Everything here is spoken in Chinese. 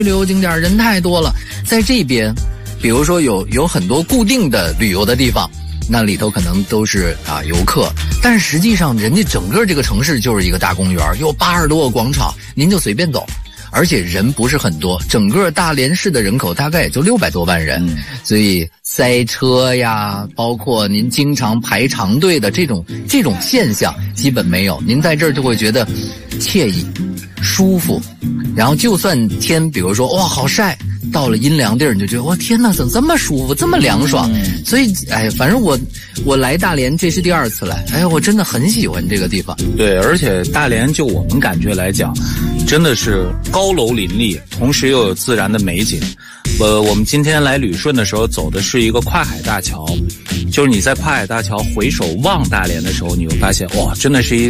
旅游景点人太多了。在这边比如说有很多固定的旅游的地方，那里头可能都是游客，但是实际上人家整个这个城市就是一个大公园，有80多个广场，您就随便走，而且人不是很多，整个大连市的人口大概也就600多万人，所以塞车呀，包括您经常排长队的这种现象基本没有，您在这儿就会觉得惬意舒服，然后就算天比如说哇好晒，到了阴凉地儿你就觉得哇天哪，怎么这么舒服这么凉爽，所以反正我来大连这是第2次来，我真的很喜欢这个地方。 对，而且大连就我们感觉来讲真的是高楼林立，同时又有自然的美景。我们今天来旅顺的时候走的是一个跨海大桥，就是你在跨海大桥回首望大连的时候，你会发现哇，真的是一